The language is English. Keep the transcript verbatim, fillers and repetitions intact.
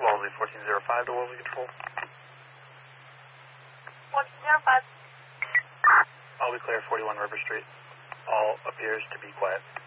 Wellesley fourteen oh five to Wellesley Control. fourteen oh five. All be clear, forty-one River Street. All appears to be quiet.